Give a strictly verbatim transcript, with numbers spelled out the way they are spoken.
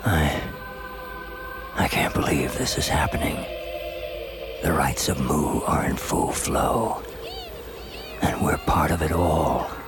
I... I can't believe this is happening. The rites of Mu are in full flow. And we're part of it all.